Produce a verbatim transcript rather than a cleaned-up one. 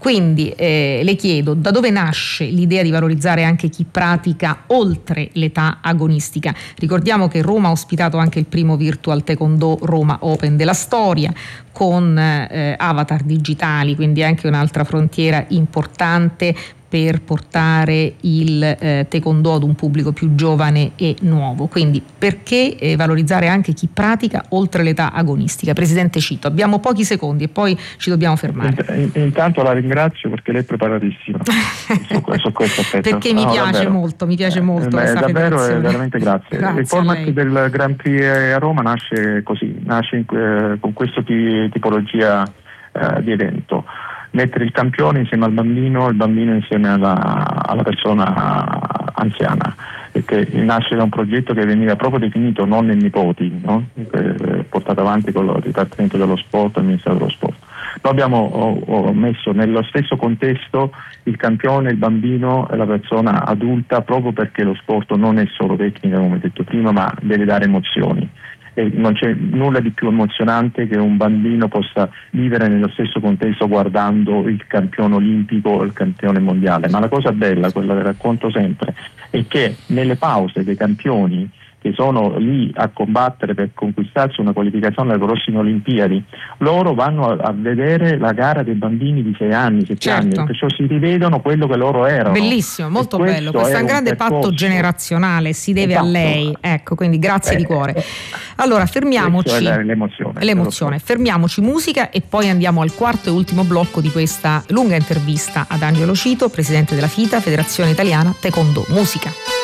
Quindi eh, le chiedo da dove nasce l'idea di valorizzare anche chi pratica oltre l'età agonistica. Ricordiamo che Roma ha ospitato anche il primo Virtual Taekwondo Roma Open della storia, con eh, avatar digitali, quindi anche un'altra frontiera importante per portare il eh, taekwondo ad un pubblico più giovane e nuovo. Quindi perché eh, valorizzare anche chi pratica oltre l'età agonistica? Presidente Citto, abbiamo pochi secondi e poi ci dobbiamo fermare. Intanto la ringrazio perché lei è preparatissima su, su questo aspetto. Perché mi no, piace davvero. molto, mi piace molto eh, questa davvero, eh, veramente grazie. grazie. Il format del Grand Prix a Roma nasce così, nasce in, eh, con questa tipologia eh, di evento. Mettere il campione insieme al bambino, il bambino insieme alla, alla persona anziana, perché nasce da un progetto che veniva proprio definito nonni e nipoti, no? Portato avanti con il Dipartimento dello Sport e il Ministero dello Sport. Noi abbiamo ho, ho messo nello stesso contesto il campione, il bambino e la persona adulta, proprio perché lo sport non è solo tecnica, come detto prima, ma deve dare emozioni. E non c'è nulla di più emozionante che un bambino possa vivere nello stesso contesto guardando il campione olimpico o il campione mondiale. Ma la cosa bella, quella che racconto sempre, è che nelle pause dei campioni che sono lì a combattere per conquistarsi una qualificazione alle prossime Olimpiadi, loro vanno a, a vedere la gara dei bambini di sei anni, sette certo. anni, perciò si rivedono quello che loro erano. Bellissimo, molto bello, questo è un grande percorso. Patto generazionale, si deve esatto. a lei, ecco, quindi grazie eh, di cuore. Allora fermiamoci, è l'emozione, l'emozione. fermiamoci musica e poi andiamo al quarto e ultimo blocco di questa lunga intervista ad Angelo Cito, presidente della FITA, Federazione Italiana Taekwondo. Musica.